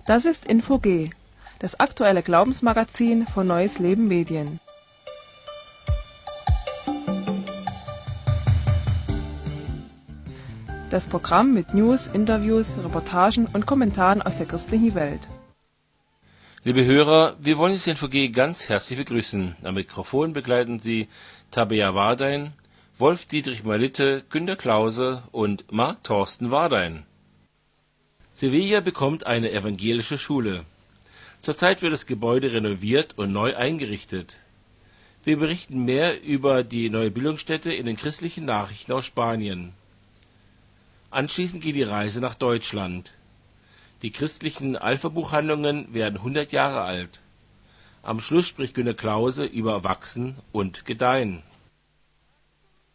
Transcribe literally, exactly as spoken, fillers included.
Das ist Info G, das aktuelle Glaubensmagazin von Neues Leben Medien. Das Programm mit News, Interviews, Reportagen und Kommentaren aus der christlichen Welt. Liebe Hörer, wir wollen Sie in Info G ganz herzlich begrüßen. Am Mikrofon begleiten Sie Tabea Wardein, Wolf-Dietrich Malitte, Günter Klause und Marc Thorsten Wardein. Sevilla bekommt eine evangelische Schule. Zurzeit wird das Gebäude renoviert und neu eingerichtet. Wir berichten mehr über die neue Bildungsstätte in den christlichen Nachrichten aus Spanien. Anschließend geht die Reise nach Deutschland. Die christlichen Alpha-Buchhandlungen werden hundert Jahre alt. Am Schluss spricht Günter Klause über Wachsen und Gedeihen.